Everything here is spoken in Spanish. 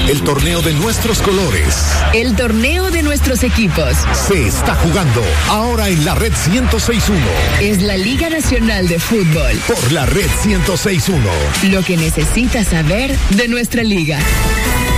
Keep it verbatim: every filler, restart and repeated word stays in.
El torneo de nuestros colores. El torneo de nuestros equipos. Se está jugando ahora en la Red ciento seis punto uno. Es la Liga Nacional de Fútbol. Por la Red ciento seis punto uno. Lo que necesitas saber de nuestra liga.